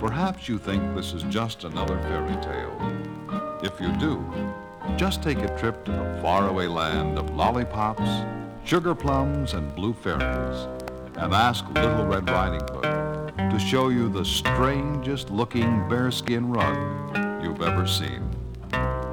Perhaps you think this is just another fairy tale. If you do, just take a trip to the faraway land of lollipops, sugar plums, and blue fairies, and ask Little Red Riding Hood to show you the strangest looking bearskin rug you've ever seen.